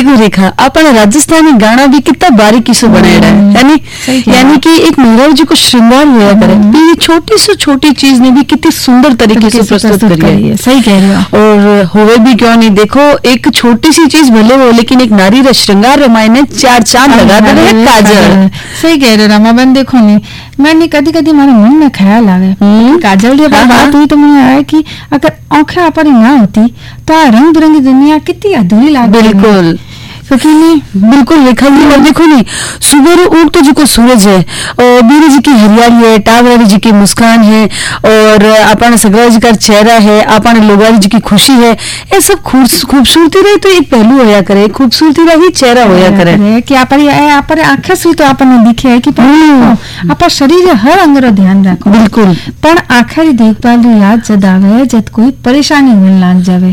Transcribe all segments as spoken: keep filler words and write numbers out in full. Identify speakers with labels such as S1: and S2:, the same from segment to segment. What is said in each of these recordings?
S1: देखो रेखा, अपन राजस्थानी गाना भी कितना बारीकी से बनाया है, यानी यानी कि एक महिला जी को श्रृंगार हुआ करे, ये छोटी से छोटी चीज ने भी कितनी सुंदर तरीके से प्रस्तुत करी है।
S2: सही कह रहे हो।
S1: और होवे भी क्यों नहीं, देखो एक छोटी सी चीज भले हो, लेकिन एक नारी रा श्रृंगार रामायण ने चार चांद लगा दे है काजल।
S2: सही कह रहे रमा बहन। देखो नहीं, मैंने कदी कदी हमारे मन में ख्याल आवे काजल रे बात हुई तो मुझे आया कि अगर आंखें आपरी ना होती तो आ रंग बिरंगी दुनिया कितनी अधूरी लागती।
S1: बिल्कुल क्योंकि नहीं बिल्कुल रेखा जी, और देखो नहीं सुबह उठ तो जी को सूरज है, और बीरी जी की हरियाली है, टावरी जी की मुस्कान है, और अपन सगरा जी का चेहरा है, अपन लोगारी जी की खुशी है, ये सब खूबसूरती रही तो एक पहलू होया करे, खूबसूरती रही चेहरा होया करे
S2: कि आपरी आपरे आंखें सुई तो आपने दिखे है कि आपा शरीर हर अंग रो ध्यान रखो।
S1: बिल्कुल,
S2: पण आखिरी देखभाल री याद जद आवे जद कोई परेशानी होने लग जावे।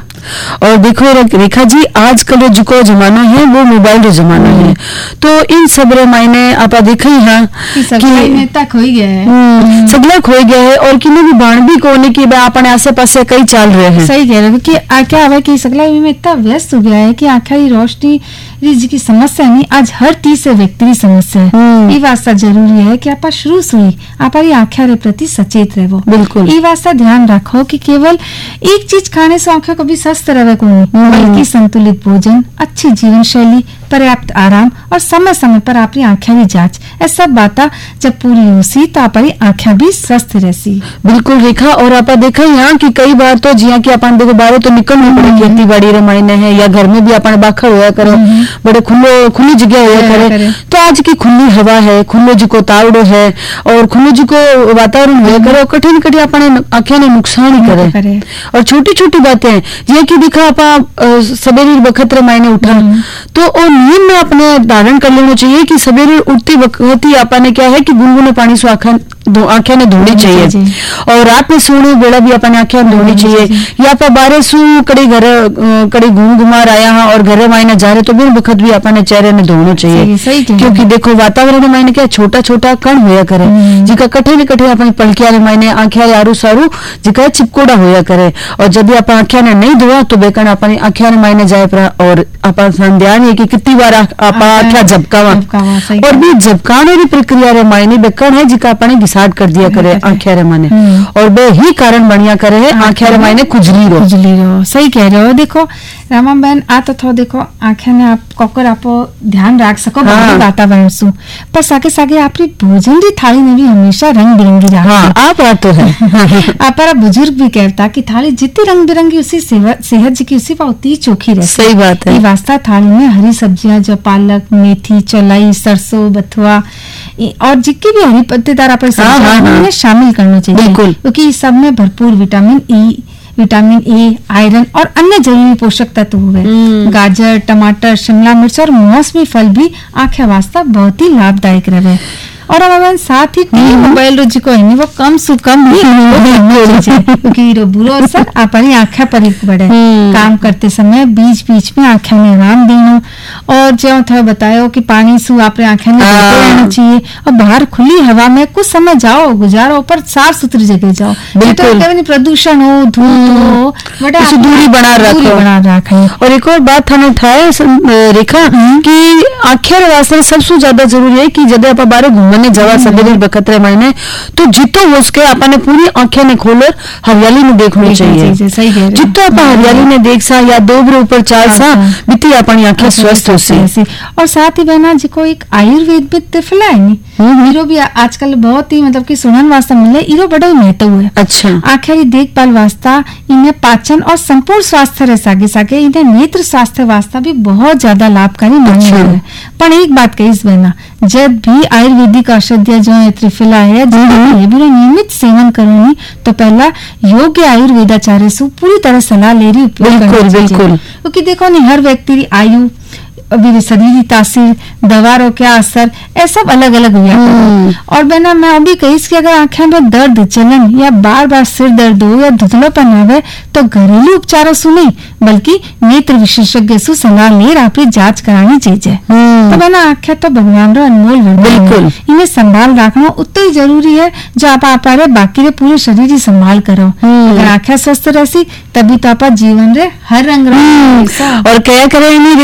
S1: और देखो रेखा जी, आजकल जो को जमाना है वो मोबाइल रो जमाना है, तो इन सब रे मायने आप देखा ही हाँ
S2: कि सगला खोई गया है,
S1: सगला खोई गया है, और किन्हें भी बाण भी कोने की अपने आसे पासे कई चल रहे हैं।
S2: सही कह रहे हो कि क्या है कि सगला में इतना व्यस्त हो गया है कि आखिरी रोशनी जी की समस्या नहीं, आज हर तीसरे व्यक्ति की समस्या है। ये वास्ता जरूरी है कि आप शुरू से ही आपरी आंखें रे प्रति सचेत रहो।
S1: बिल्कुल,
S2: ये वास्ता ध्यान रखो कि केवल एक चीज खाने से आंखें कभी स्वस्थ रहे को नहीं, बल्कि संतुलित भोजन, अच्छी जीवन शैली, पर्याप्त आराम और समय समय पर आपकी आंखें की जांच, ये सब बातें जब पूरी होसी तो आपरी आंखें भी स्वस्थ रहसी।
S1: बिल्कुल रेखा, और आप देखा यहाँ कि कई बार तो जिया कि अपन देखो बाहर तो निकलना पड़े, खेती बाड़ी रमायने है या घर में भी अपन बाखर होया करो, बड़े खुले खुली जगह होया करे, तो आज की खुली हवा है, खुले जी को तावड़ो है, और खुले जी को वातावरण होया करो, कठिन कठिन अपने आंखें ने नुकसान ही करे, करे। और छोटी छोटी बातें जिया कि दिखा आप सवेरे वक्त रमायने उठा तो नींद में अपने धारण कर लेना चाहिए कि सवेरे उठते वक्त ही आपने क्या है कि गुनगुने पानी से आंखें आंखें ने धोनी चाहिए, और रात में सोने वेला भी अपने आंखें धोनी चाहिए, या आप बारह सू कड़ी घर कड़ी घूम घुमार आया हाँ और घर मायने जा रहे तो बिन वक्त भी अपने चेहरे ने धोना चाहिए। क्योंकि देखो वातावरण मायने क्या छोटा छोटा कण होया करे, जिका कठे न कठे अपनी पलकिया रे मायने आंखें यारू सारू जिका चिपकोड़ा होया करे, और जब आप आंखें ने नहीं धोआ तो बेकन अपनी आंखें ने मायने जाए पड़ा, और अपन ध्यान है कि कितनी बार आप आंखें झपकावा, और भी झपकाने की प्रक्रिया रे मायने बेकन है जिका अपने घिसाट कर दिया करे आंखें रे माने, और बे ही कारण बनिया करे है आंखें रे मायने खुजली रो खुजली रो।
S2: सही कह रहे हो। देखो रमा बहन, आ तो थो देखो आंखें ने आप कोकर आप ध्यान रख सको बाहरी वातावरण सु, पर साके साके आपरी भोजन की थाली में भी हमेशा रंग बिरंगी रखो।
S1: हाँ, आप बात तो है।
S2: आपरा बुजुर्ग भी कहता कि थाली जितनी रंग बिरंगी उसी सेहत जी की उसी पर उतनी चोखी रहे।
S1: सही बात है।
S2: ये वास्ता थाली में हरी सब्जियां जो पालक, मेथी, चौलाई, सरसों, बथुआ और जितनी भी हरी पत्तेदार आप उन्हें शामिल करना चाहिए।
S1: बिल्कुल,
S2: क्योंकि सब में भरपूर vitamin E, vitamin A, iron और अन्य जरूरी पोषक तत्व हुए। गाजर, टमाटर, शिमला मिर्च और मौसमी फल भी आंखें वास्ता बहुत ही लाभदायक रहे। और हमारे साथ ही टीवी मोबाइल जी को है वो कम से कम ही क्योंकि बुरो असर अपनी आंखें पर ही पड़े। काम करते समय बीच बीच में आंखें में आराम देना, और जो था बतायो कि पानी सु आपने आंखें में रहना चाहिए, और बाहर खुली हवा में कुछ समय जाओ गुजारो, पर साफ सुथरी जगह जाओ, बिल्कुल प्रदूषण हो, धूल हो, बड़ा
S1: दूरी बना रखो
S2: बना रखो।
S1: और एक और बात थाने उठाए रेखा कि आंखें वास्ते सबसे ज्यादा जरूरी है कि जब आप बाहर घूमने जवा सवेरे वक्त रे मायने तो जितो हो सके अपने पूरी आंखें ने खोलो हरियाली में देखनी चाहिए। जितो आप हरियाली ने देख सा या दोबरे ऊपर चाल सा बिती अपनी आंखें स्वस्थ हो सी।
S2: और साथ ही बहना जी को एक आयुर्वेद में तिफला है नी, हीरो भी आजकल बहुत ही मतलब कि सुनन वास्ता मिले, हीरो बड़ा महत्व है।
S1: अच्छा,
S2: आंखें की देखभाल वास्ता इन्हें पाचन और संपूर्ण स्वास्थ्य रह सागे सागे इन्हें नेत्र स्वास्थ्य वास्ता भी बहुत ज्यादा लाभकारी मानी है। पर एक बात कही बहना, जब भी आयुर्वेदिक औषधियां जो है त्रिफला है नियमित सेवन करूंगी तो पहला योग्य आयुर्वेदाचार्य से पूरी तरह सलाह ले रही उपयोग करना चाहिए। क्योंकि देखो नहीं हर व्यक्ति की आयु, अभी शरीर की तासीर, दवा रो क्या असर, ये सब अलग अलग हुआ। और बहना मैं अभी कही कि अगर आंखें में दर्द, जलन या बार बार सिर दर्द हो या धुंधलापन आवे तो घरेलू उपचारों से नहीं बल्कि नेत्र विशेषज्ञ से सलाह ले अपनी जांच करानी चाहिए। तो बहना आंखें तो भगवान रो अनमोल वरदान, इन्हें संभाल रखना उतना ही जरूरी है जो आप आप बाकी रे पूरे शरीर की संभाल करो। अगर आंखें स्वस्थ रहसी तभी तो आप जीवन रे हर रंग और
S1: क्या करे